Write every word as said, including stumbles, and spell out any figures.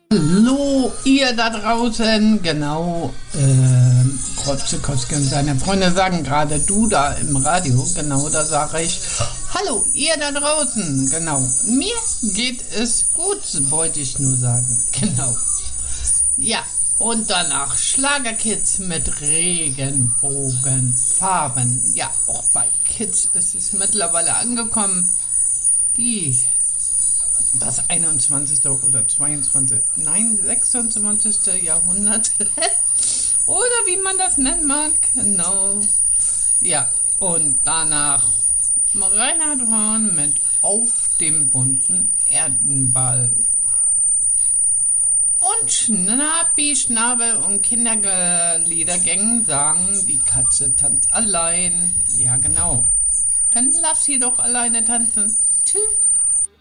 Hallo, ihr da draußen, genau, äh, Krotzekowski und seine Freunde sagen gerade du da im Radio, genau, da sage ich, hallo, ihr da draußen, genau, mir geht es gut, wollte ich nur sagen, genau, ja, und danach Schlagerkids mit Regenbogenfarben, ja, auch bei Kids ist es mittlerweile angekommen, die das einundzwanzigste oder zweiundzwanzigste, nein, sechsundzwanzigste Jahrhundert oder wie man das nennen mag, genau. Ja, und danach Reinhard Horn mit Auf dem bunten Erdenball. Und Schnappi, Schnabel und Kinderliedergängen sagen, die Katze tanzt allein. Ja, genau. Dann lass sie doch alleine tanzen. Tschüss.